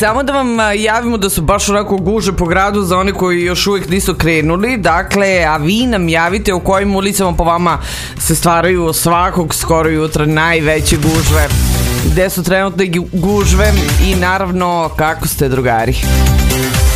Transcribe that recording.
samo da vam javimo da su baš onako guže po gradu za one koji još uvijek nisu krenuli. Dakle, a vi nam javite u kojim ulicama po vama se stvaraju svakog skoro jutra najveće gužve, gde su trenutne gužve i naravno kako ste, drugari.